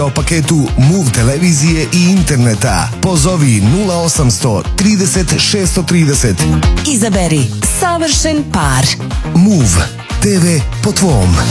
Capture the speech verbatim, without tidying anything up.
O paketu Move televizije i interneta pozovi nula osamsto trideset šesto trideset. Izaberi savršen par. Move te ve po tvom.